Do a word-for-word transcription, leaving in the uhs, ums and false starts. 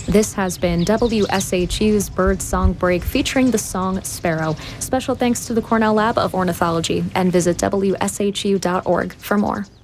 This has been W S H U's Bird Song Break featuring the song Sparrow. Special thanks to the Cornell Lab of Ornithology, and visit W S H U dot org for more.